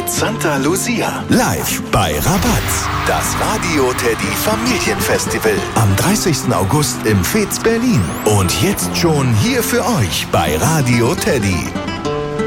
Santa Lucia. Live bei Rabatz. Das Radio Teddy Familienfestival. Am 30. August im Fez Berlin. Und jetzt schon hier für euch bei Radio Teddy.